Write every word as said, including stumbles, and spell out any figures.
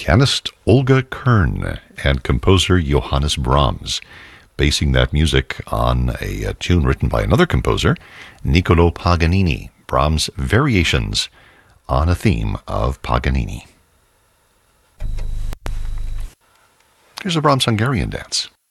pianist Olga Kern and composer Johannes Brahms, basing that music on a, a tune written by another composer, Niccolo Paganini, Brahms' variations on a theme of Paganini. Here's a Brahms Hungarian dance.